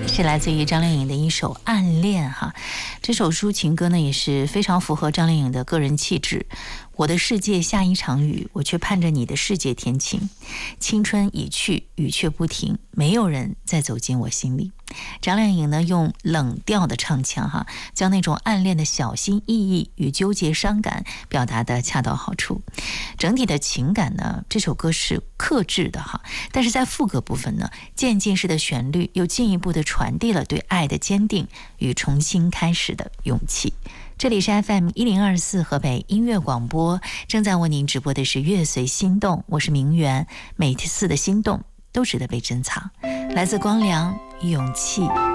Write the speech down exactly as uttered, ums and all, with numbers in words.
是来自于张靓颖的一首《暗恋》哈，这首抒情歌呢也是非常符合张靓颖的个人气质。我的世界下一场雨，我却盼着你的世界天晴。青春已去，雨却不停，没有人再走进我心里。张靓颖呢用冷调的唱腔哈，将那种暗恋的小心翼翼与纠结伤感表达得恰到好处。整体的情感呢，这首歌是克制的哈，但是在副歌部分呢，渐进式的旋律又进一步的传递了对爱的坚定与重新开始的勇气。这里是 F M 一零二四河北音乐广播，正在为您直播的是乐随心动，我是明媛。每次的心动都值得被珍藏，来自光良，勇气。